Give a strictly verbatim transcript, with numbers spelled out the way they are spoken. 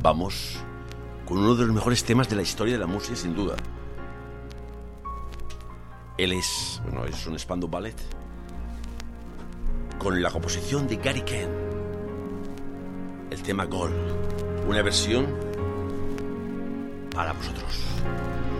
vamos con uno de los mejores temas de la historia de la música, sin duda. Él es, bueno, es un Spandau Ballet con la composición de Gary Kent. El tema Gold, una versión para vosotros.